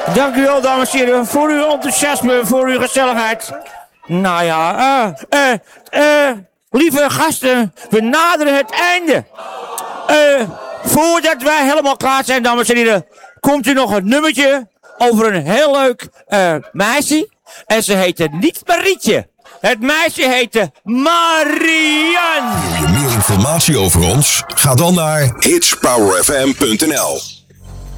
Dank u wel, dames en heren, voor uw enthousiasme, voor uw gezelligheid. Nou ja, lieve gasten, we naderen het einde. Voordat wij helemaal klaar zijn, dames en heren, komt u nog een nummertje over een heel leuk meisje. En ze heette niet Marietje. Het meisje heette Marianne. Wil je meer informatie over ons? Ga dan naar hitspowerfm.nl.